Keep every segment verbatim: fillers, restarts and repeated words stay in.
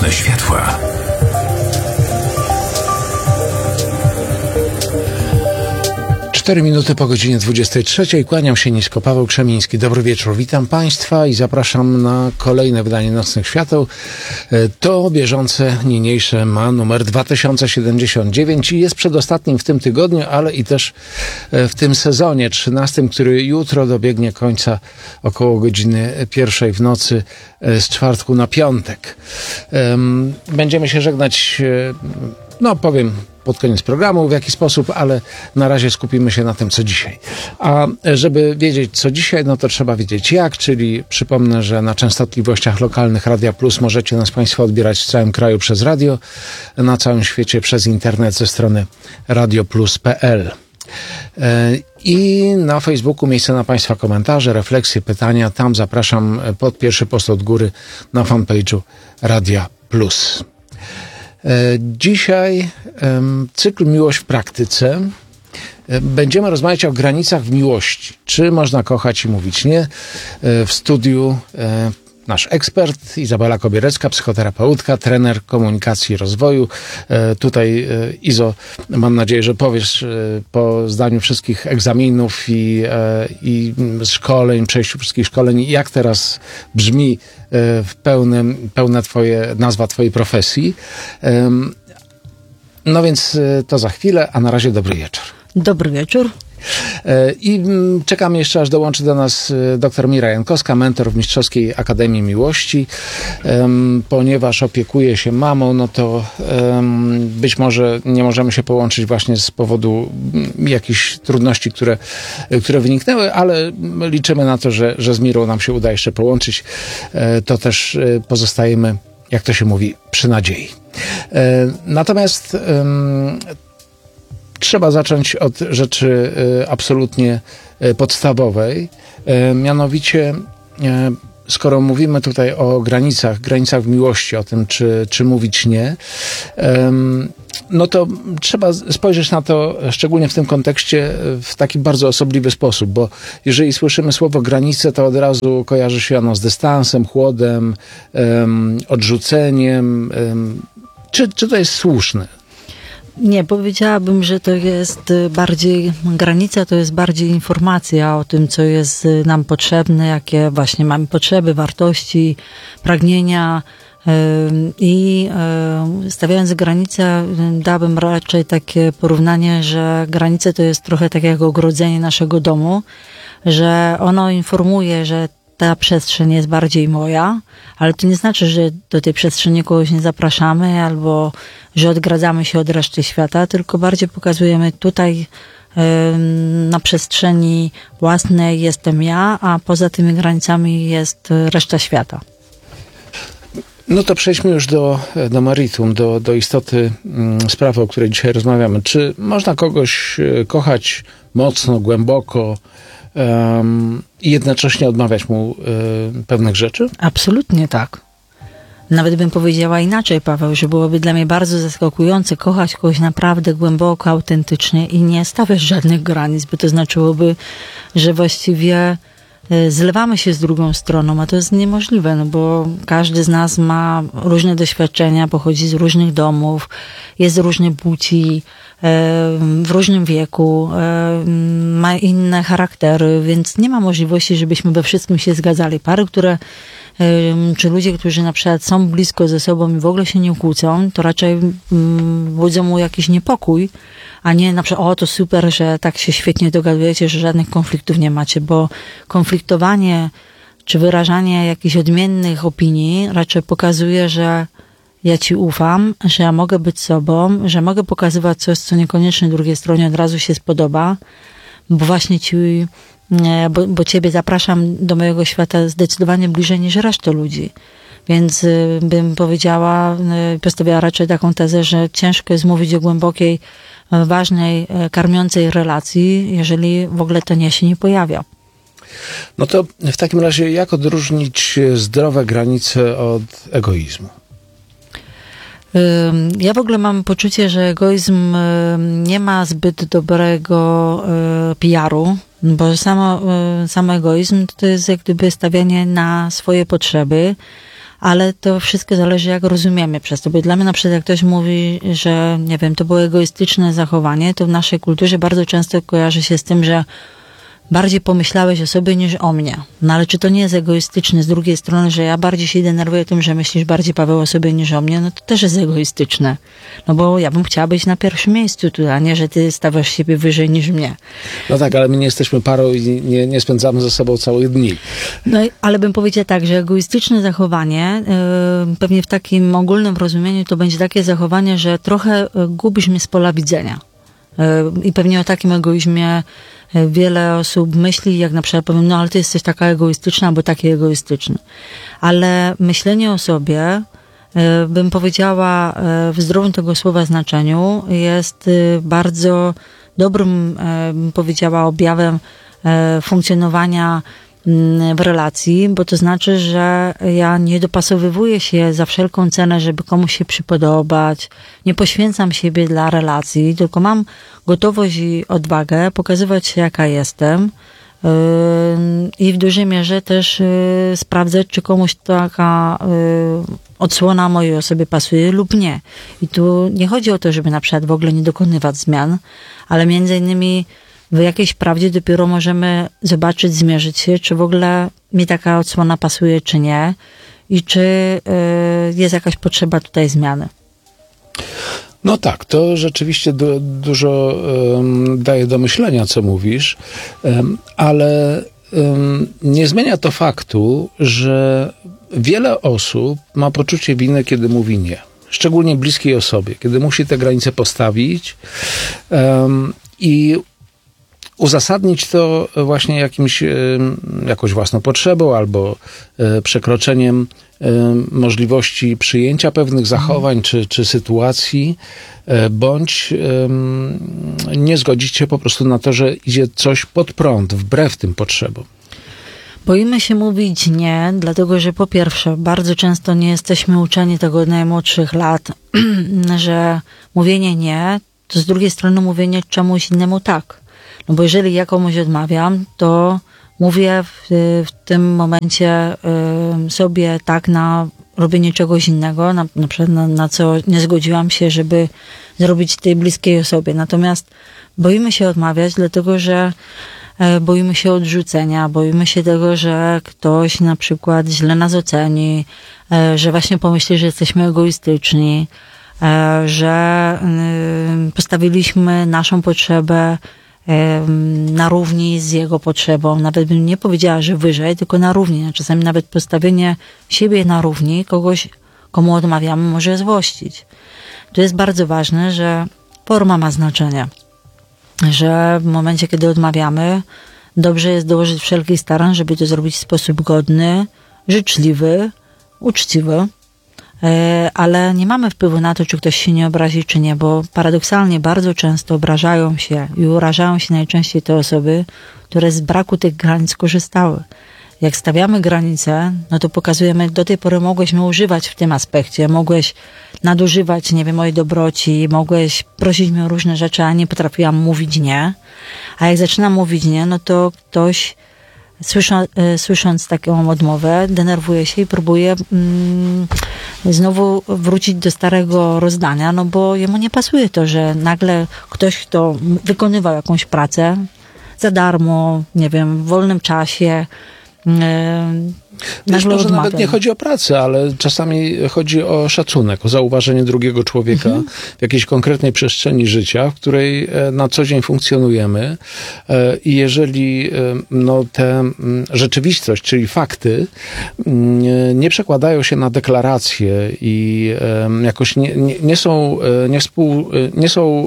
Nocne światła. Cztery minuty po godzinie dwudziestej trzeciej. Kłaniam się nisko, Paweł Krzemiński. Dobry wieczór. Witam Państwa i zapraszam na kolejne wydanie Nocnych Świateł. To bieżące, niniejsze ma numer dwa tysiące siedemdziesiąt dziewięć i jest przedostatnim w tym tygodniu, ale i też w tym sezonie trzynastym, który jutro dobiegnie końca około godziny pierwszej w nocy z czwartku na piątek. Będziemy się żegnać, no powiem pod koniec programu w jaki sposób, ale na razie skupimy się na tym, co dzisiaj. A żeby wiedzieć, co dzisiaj, no to trzeba wiedzieć jak, czyli przypomnę, że na częstotliwościach lokalnych Radia Plus możecie nas Państwo odbierać w całym kraju przez radio, na całym świecie przez internet ze strony radioplus kropka pe el. I na Facebooku miejsce na Państwa komentarze, refleksje, pytania. Tam zapraszam pod pierwszy post od góry na fanpage'u Radia Plus. Dzisiaj cykl Miłość w praktyce. Będziemy rozmawiać o granicach w miłości. Czy można kochać i mówić nie? W studiu nasz ekspert Izabela Kobierecka, psychoterapeutka, trener komunikacji i rozwoju. Tutaj Izo, mam nadzieję, że powiesz po zdaniu wszystkich egzaminów i, i szkoleń, przejściu wszystkich szkoleń, jak teraz brzmi w pełnym, pełna twoje, nazwa twojej profesji. No więc to za chwilę, a na razie dobry wieczór. Dobry wieczór. I czekam jeszcze, aż dołączy do nas dr Mira Jankowska, mentor w Mistrzowskiej Akademii Miłości. Ponieważ opiekuje się mamą, no to być może nie możemy się połączyć właśnie z powodu jakichś trudności, które, które wyniknęły, ale liczymy na to, że, że z Mirą nam się uda jeszcze połączyć. To też pozostajemy, jak to się mówi, przy nadziei. Natomiast trzeba zacząć od rzeczy absolutnie podstawowej. Mianowicie, skoro mówimy tutaj o granicach, granicach w miłości, o tym, czy, czy mówić nie, no to trzeba spojrzeć na to, szczególnie w tym kontekście, w taki bardzo osobliwy sposób, bo jeżeli słyszymy słowo granice, to od razu kojarzy się ono z dystansem, chłodem, odrzuceniem. Czy, czy to jest słuszne? Nie, powiedziałabym, że to jest bardziej, granica to jest bardziej informacja o tym, co jest nam potrzebne, jakie właśnie mamy potrzeby, wartości, pragnienia i stawiając granice, dałabym raczej takie porównanie, że granice to jest trochę tak jak ogrodzenie naszego domu, że ono informuje, że ta przestrzeń jest bardziej moja, ale to nie znaczy, że do tej przestrzeni kogoś nie zapraszamy albo że odgradzamy się od reszty świata, tylko bardziej pokazujemy tutaj na przestrzeni własnej jestem ja, a poza tymi granicami jest reszta świata. No to przejdźmy już do, do meritum, do, do istoty mm, sprawy, o której dzisiaj rozmawiamy. Czy można kogoś kochać mocno, głęboko um, i jednocześnie odmawiać mu y, pewnych rzeczy? Absolutnie tak. Nawet bym powiedziała inaczej, Paweł, że byłoby dla mnie bardzo zaskakujące kochać kogoś naprawdę głęboko, autentycznie i nie stawiać żadnych granic, bo to znaczyłoby, że właściwie zlewamy się z drugą stroną, a to jest niemożliwe, no bo każdy z nas ma różne doświadczenia, pochodzi z różnych domów, jest z różnej płci, w różnym wieku, ma inne charaktery, więc nie ma możliwości, żebyśmy we wszystkim się zgadzali. Pary, które czy ludzie, którzy na przykład są blisko ze sobą i w ogóle się nie kłócą, to raczej budzą mu jakiś niepokój, a nie na przykład, o to super, że tak się świetnie dogadujecie, że żadnych konfliktów nie macie, bo konfliktowanie czy wyrażanie jakichś odmiennych opinii raczej pokazuje, że ja ci ufam, że ja mogę być sobą, że mogę pokazywać coś, co niekoniecznie drugiej stronie od razu się spodoba, bo właśnie ci Bo, bo ciebie zapraszam do mojego świata zdecydowanie bliżej niż resztę ludzi. Więc y, bym powiedziała, y, postawiała raczej taką tezę, że ciężko jest mówić o głębokiej, y, ważnej, y, karmiącej relacji, jeżeli w ogóle to nie się nie pojawia. No to w takim razie jak odróżnić zdrowe granice od egoizmu? Ja w ogóle mam poczucie, że egoizm nie ma zbyt dobrego P R-u, bo samo, sam egoizm to jest jak gdyby stawianie na swoje potrzeby, ale to wszystko zależy, jak rozumiemy przez to. Bo dla mnie na przykład, jak ktoś mówi, że nie wiem, to było egoistyczne zachowanie, to w naszej kulturze bardzo często kojarzy się z tym, że bardziej pomyślałeś o sobie niż o mnie. No ale czy to nie jest egoistyczne z drugiej strony, że ja bardziej się denerwuję tym, że myślisz bardziej, Paweł, o sobie niż o mnie, no to też jest egoistyczne. No bo ja bym chciała być na pierwszym miejscu tu, a nie, że ty stawiasz siebie wyżej niż mnie. No tak, ale my nie jesteśmy parą i nie, nie spędzamy ze sobą całych dni. No ale bym powiedziała tak, że egoistyczne zachowanie, yy, pewnie w takim ogólnym rozumieniu to będzie takie zachowanie, że trochę gubisz mnie z pola widzenia. Yy, I pewnie o takim egoizmie wiele osób myśli, jak na przykład powiem, no ale ty jesteś taka egoistyczna, albo taki egoistyczny. Ale myślenie o sobie, bym powiedziała, w zdrowym tego słowa znaczeniu, jest bardzo dobrym, bym powiedziała, objawem funkcjonowania w relacji, bo to znaczy, że ja nie dopasowywuję się za wszelką cenę, żeby komuś się przypodobać, nie poświęcam siebie dla relacji, tylko mam gotowość i odwagę pokazywać się, jaka jestem yy, i w dużej mierze też yy, sprawdzać, czy komuś taka yy, odsłona mojej osoby pasuje lub nie. I tu nie chodzi o to, żeby na przykład w ogóle nie dokonywać zmian, ale między innymi w jakiejś prawdzie dopiero możemy zobaczyć, zmierzyć się, czy w ogóle mi taka odsłona pasuje, czy nie i czy y, jest jakaś potrzeba tutaj zmiany. No tak, to rzeczywiście du- dużo um, daje do myślenia, co mówisz, um, ale um, nie zmienia to faktu, że wiele osób ma poczucie winy, kiedy mówi nie. Szczególnie bliskiej osobie, kiedy musi te granice postawić um, i uzasadnić to właśnie jakimś, jakąś własną potrzebą albo przekroczeniem możliwości przyjęcia pewnych zachowań czy, czy sytuacji, bądź nie zgodzić się po prostu na to, że idzie coś pod prąd, wbrew tym potrzebom. Boimy się mówić nie, dlatego że po pierwsze, bardzo często nie jesteśmy uczeni tego od najmłodszych lat, że mówienie nie, to z drugiej strony mówienie czemuś innemu tak. No bo jeżeli ja komuś odmawiam, to mówię w, w tym momencie y, sobie tak na robienie czegoś innego, na, na przykład na, na co nie zgodziłam się, żeby zrobić tej bliskiej osobie. Natomiast boimy się odmawiać, dlatego że y, boimy się odrzucenia, boimy się tego, że ktoś na przykład źle nas oceni, y, że właśnie pomyśli, że jesteśmy egoistyczni, y, że y, postawiliśmy naszą potrzebę na równi z jego potrzebą. Nawet bym nie powiedziała, że wyżej, tylko na równi. Czasami nawet postawienie siebie na równi kogoś, komu odmawiamy, może złościć. To jest bardzo ważne, że forma ma znaczenie. Że w momencie, kiedy odmawiamy, dobrze jest dołożyć wszelkich starań, żeby to zrobić w sposób godny, życzliwy, uczciwy. Ale nie mamy wpływu na to, czy ktoś się nie obrazi, czy nie, bo paradoksalnie bardzo często obrażają się i urażają się najczęściej te osoby, które z braku tych granic korzystały. Jak stawiamy granice, no to pokazujemy, do tej pory mogłeś mnie używać w tym aspekcie, mogłeś nadużywać, nie wiem, mojej dobroci, mogłeś prosić mnie o różne rzeczy, a nie potrafiłam mówić nie. A jak zaczynam mówić nie, no to ktoś Słysząc, słysząc taką odmowę, denerwuje się i próbuje mm, znowu wrócić do starego rozdania, no bo jemu nie pasuje to, że nagle ktoś, kto wykonywał jakąś pracę za darmo, nie wiem, w wolnym czasie, yy, Wiesz, może nawet nie chodzi o pracę, ale czasami chodzi o szacunek, o zauważenie drugiego człowieka mhm. w jakiejś konkretnej przestrzeni życia, w której na co dzień funkcjonujemy i jeżeli no, tę rzeczywistość, czyli fakty nie przekładają się na deklaracje i jakoś nie, nie, nie są nie, współ, nie są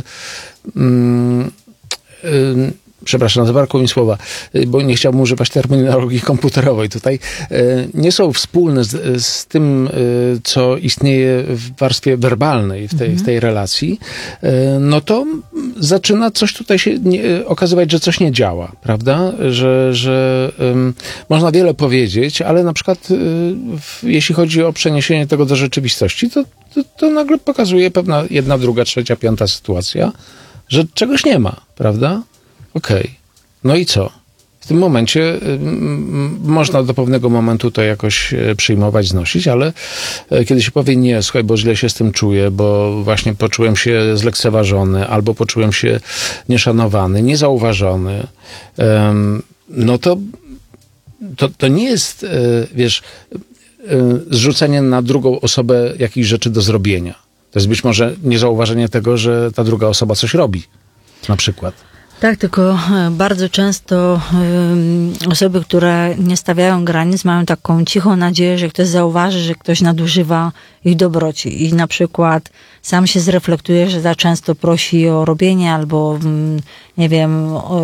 um, um, przepraszam, zabrakło mi słowa, bo nie chciałbym używać terminologii komputerowej tutaj, nie są wspólne z, z tym, co istnieje w warstwie werbalnej w tej, mhm. w tej relacji, no to zaczyna coś tutaj się nie, okazywać, że coś nie działa, prawda? Że, że um, można wiele powiedzieć, ale na przykład w, jeśli chodzi o przeniesienie tego do rzeczywistości, to, to, to nagle pokazuje pewna jedna, druga, trzecia, piąta sytuacja, że czegoś nie ma, prawda? Okej. Okay. No i co? tym momencie y, m, można do pewnego momentu to jakoś y, przyjmować, znosić, ale y, kiedy się powie nie, słuchaj, bo źle się z tym czuję, bo właśnie poczułem się zlekceważony, albo poczułem się nieszanowany, niezauważony, ym, no to, to, to nie jest, y, wiesz, y, zrzucenie na drugą osobę jakichś rzeczy do zrobienia. To jest być może niezauważenie tego, że ta druga osoba coś robi, na przykład. Tak, tylko bardzo często y, osoby, które nie stawiają granic, mają taką cichą nadzieję, że ktoś zauważy, że ktoś nadużywa ich dobroci i na przykład sam się zreflektuje, że za często prosi o robienie albo, y, nie wiem,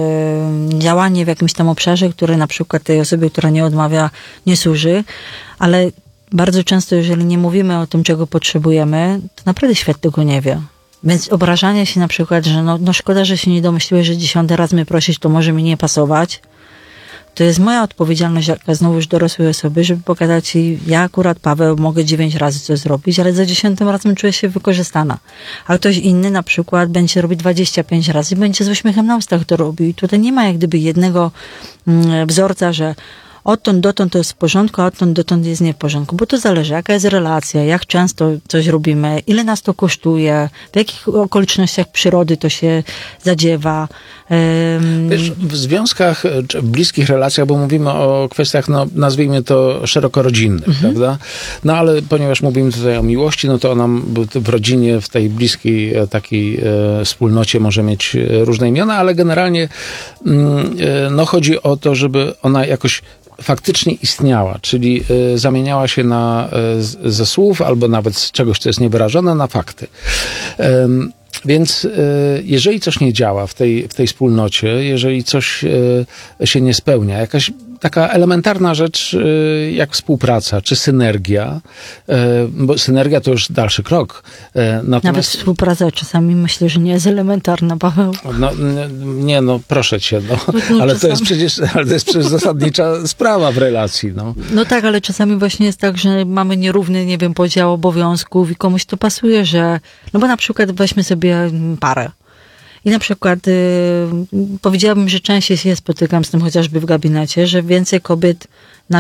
y, działanie w jakimś tam obszarze, który na przykład tej osobie, która nie odmawia, nie służy, ale bardzo często, jeżeli nie mówimy o tym, czego potrzebujemy, to naprawdę świat tego nie wie. Więc obrażanie się na przykład, że no, no szkoda, że się nie domyśliłeś, że dziesiąty raz mnie prosić, to może mi nie pasować. To jest moja odpowiedzialność, jaka znowu już dorosłej osoby, żeby pokazać ci, ja akurat, Paweł, mogę dziewięć razy coś zrobić, ale za dziesiątym razem czuję się wykorzystana. A ktoś inny na przykład będzie robić dwadzieścia pięć razy i będzie z uśmiechem na ustach to robił. I tutaj nie ma jak gdyby jednego mm, wzorca, że odtąd dotąd to jest w porządku, a odtąd dotąd jest nie w porządku, bo to zależy, jaka jest relacja, jak często coś robimy, ile nas to kosztuje, w jakich okolicznościach przyrody to się zadziewa. Um... Wiesz, w związkach, czy w bliskich relacjach, bo mówimy o kwestiach, no, nazwijmy to szeroko rodzinnych, mhm. prawda? No ale ponieważ mówimy tutaj o miłości, no to ona w rodzinie, w tej bliskiej takiej e, wspólnocie może mieć różne imiona, ale generalnie mm, e, no, chodzi o to, żeby ona jakoś faktycznie istniała, czyli y, zamieniała się na, y, z, ze słów albo nawet z czegoś, co jest niewyrażone, na fakty. Ym, więc y, jeżeli coś nie działa w tej, w tej wspólnocie, jeżeli coś y, się nie spełnia, jakaś taka elementarna rzecz y, jak współpraca, czy synergia, y, bo synergia to już dalszy krok. Y, natomiast... Nawet współpraca czasami myślę, że nie jest elementarna, Paweł. No, nie, no proszę cię, no, no ale, czasami... to jest przecież, ale to jest przecież zasadnicza sprawa w relacji. No. no tak, ale czasami właśnie jest tak, że mamy nierówny, nie wiem, podział obowiązków i komuś to pasuje, że, no bo na przykład weźmy sobie parę. I na przykład y, powiedziałabym, że częściej się spotykam z tym chociażby w gabinecie, że więcej kobiet